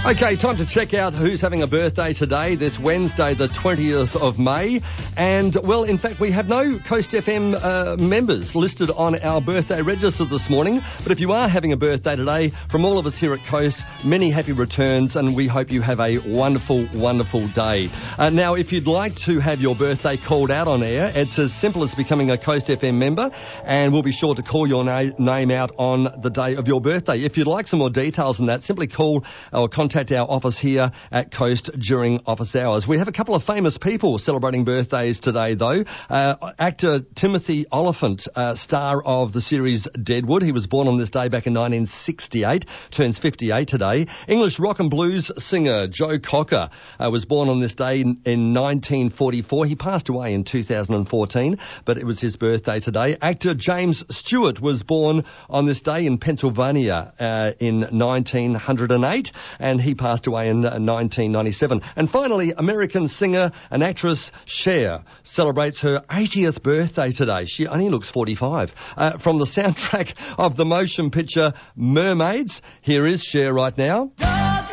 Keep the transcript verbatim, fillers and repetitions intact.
Okay, time to check out who's having a birthday today, this Wednesday, the twentieth of May. And, well, in fact, we have no Coast F M uh, members listed on our birthday register this morning. But if you are having a birthday today, from all of us here at Coast, many happy returns, and we hope you have a wonderful, wonderful day. Uh, now, if you'd like to have your birthday called out on air, it's as simple as becoming a Coast F M member, and we'll be sure to call your na- name out on the day of your birthday. If you'd like some more details on that, simply call or contact our office here at Coast during office hours. We have a couple of famous people celebrating birthdays today, though. Uh, actor Timothy Olyphant, uh, star of the series Deadwood. He was born on this day back in nineteen sixty-eight, turns fifty-eight today. English rock and blues singer Joe Cocker uh, was born on this day in, in nineteen forty-four. He passed away in two thousand fourteen, but it was his birthday today. Actor James Stewart was born on this day in Pennsylvania uh, in nineteen oh eight, and he passed away in uh, nineteen ninety-seven. And finally, American singer and actress Cher celebrates her eightieth birthday today. She only looks forty-five. Uh, from the soundtrack of the motion picture Mermaids, here is Cher right now.